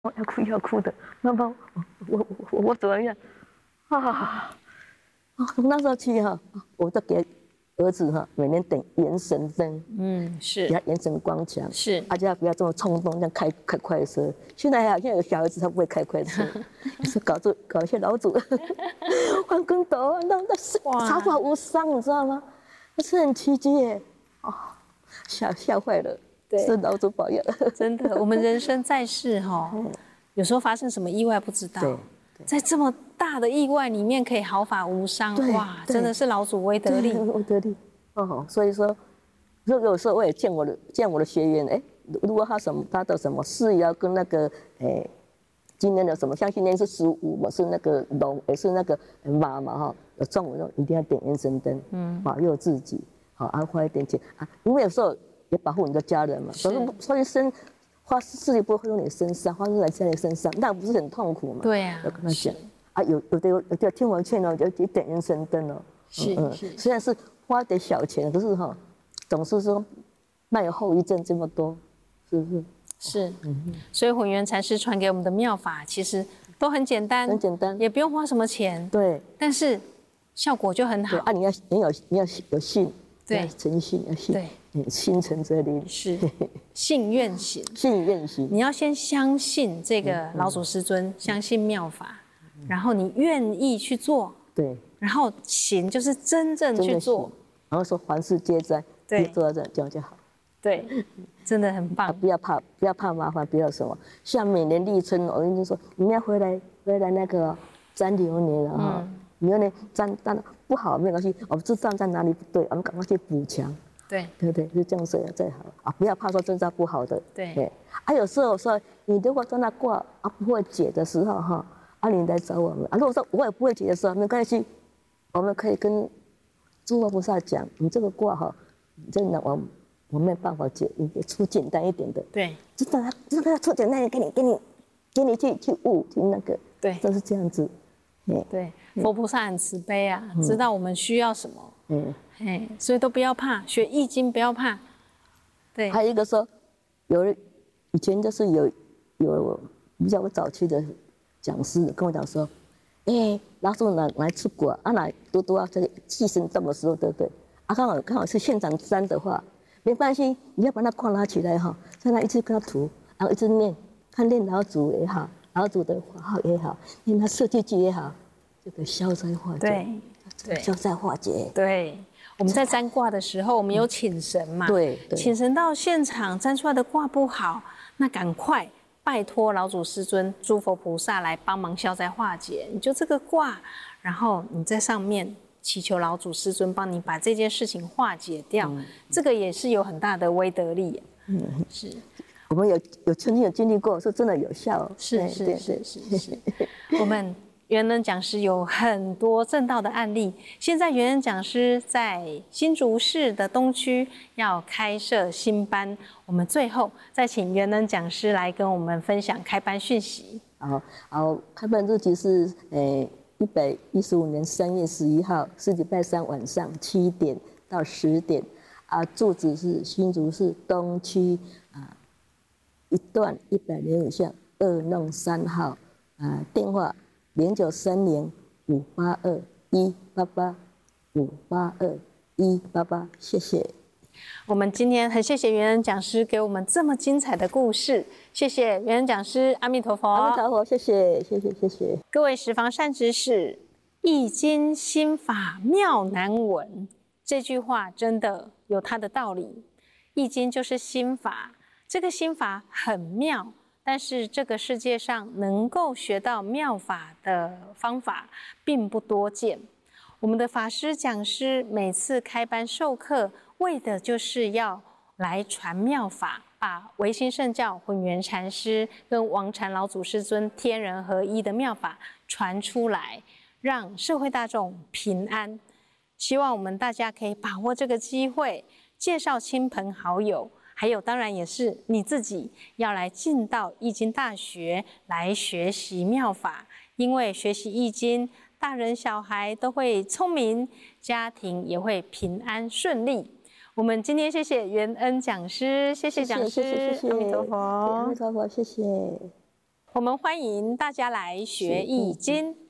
要哭的，妈妈，我怎么样？从那时候起哈，我就给儿子哈每年点元神灯， 是， 给他元神光强， 是， 大家不要这么冲动，这样开快车。现在现在有小孩子他不会开快车，是搞一些老祖换跟斗，那茶法无伤，你知道吗？那是很奇迹耶，吓坏了。是老祖保佑， 真的。我们人生在世哈，有时候发生什么意外不知道，在这么大的意外里面可以毫发无伤，哇，真的是老祖威德力， 威德力哦。所以说，有时候我也见我的学员，如果他的什么事要跟那个今年的什么，像今年是15嘛，是那个龙，也是那个马嘛哈，有中午一定要点元神灯，保佑自己，好花一点钱啊，因为有时候。也保护你的家人嘛，所以花事业不会用你身上，花在家人身上，那不是很痛苦嘛？ 对呀， 我跟他讲啊，有的听我劝哦，就点元神灯哦。 是， 虽然是花点小钱，可是总是说那有后遗症这么多，是不是？ 是，所以混元禅师传给我们的妙法，其实都很简单， 很简单， 也不用花什么钱。 对， 但是效果就很好。 啊，你要有信， 对， 诚信要信， 对。 心诚则灵， 是信愿行， 信愿行。 你要先相信这个老祖师尊，相信妙法，然后你愿意去做， 对， 然后行就是真正去做， 然后说凡事皆在，对，做到这样就好。 对，真的很棒。 不要怕麻烦，不要什么。像每年立春，我跟你说，你们要回来那个沾流年了哈，流年沾不好没关系，我们知道在哪里不对，我们赶快去补强。对，是这样说最好啊！不要怕说挣扎不好的。 对。 有时候说你如果在那挂不会解的时候哈，你来找我们啊。如果说我也不会解的时候，没关系，我们可以跟诸佛菩萨讲，你这个卦哈，真的我没有办法解，你出简单一点的。 对。 知道他出简单，给你去悟去那个。 对。 都是这样子。 对，佛菩萨很慈悲啊，知道我们需要什么。所以都不要怕，学易经不要怕。对， 还有一个说，以前就是有比较早期的讲师跟我讲说，老祖来出国来多啊，这个寄生动的时候，对不对？刚好是现场占的话，没关系，你要把那卦拿起来哈，在那一直跟他涂，然后一直念，看念老祖也好，老祖的法号也好，念他设计句也好，这个消灾化解。对，消灾化解。 对。我们在占卦的时候，我们有请神嘛？ 对， 请神到现场占出来的卦不好，那赶快拜托老祖师尊、诸佛菩萨来帮忙消灾化解。你就这个卦，然后你在上面祈求老祖师尊帮你把这件事情化解掉，这个也是有很大的威德力。是。 我们曾经有经历过，是真的有效。 是。我们元恩讲师有很多正道的案例，现在元恩讲师在新竹市的东区要开设新班，我们最后再请元恩讲师来跟我们分享开班讯息。 好，开班日期是115年3月11号，是礼拜3晚上7点到10点，住址是新竹市东区一段105巷2弄3号，电话0930582188，582-188，谢谢。 我们今天很谢谢元恩讲师给我们这么精彩的故事，谢谢元恩讲师，阿弥陀佛。 阿弥陀佛，谢谢。 各位十方善知识，易经心法妙难闻，这句话真的有它的道理。易经就是心法，这个心法很妙。但是这个世界上能够学到妙法的方法并不多见。我们的法师讲师每次开班授课，为的就是要来传妙法，把唯心圣教混元禅师跟王禅老祖师尊天人合一的妙法传出来，让社会大众平安。希望我们大家可以把握这个机会，介绍亲朋好友，还有当然也是你自己要来进到易经大学来学习妙法，因为学习易经，大人小孩都会聪明，家庭也会平安顺利。我们今天谢谢元恩讲师，谢谢讲师，阿弥陀佛， 阿弥陀佛，谢谢。 我们欢迎大家来学易经。